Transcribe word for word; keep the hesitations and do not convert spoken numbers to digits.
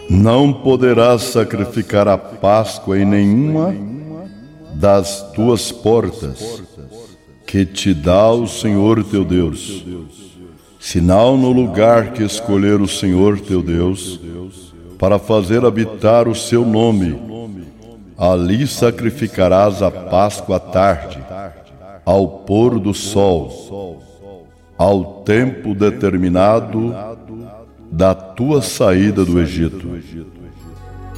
Não poderás sacrificar a Páscoa em nenhuma das tuas portas, que te dá o Senhor teu Deus, senão no lugar que escolher o Senhor teu Deus, para fazer habitar o seu nome. Ali sacrificarás a Páscoa à tarde, ao pôr do sol, ao tempo determinado da tua saída do Egito.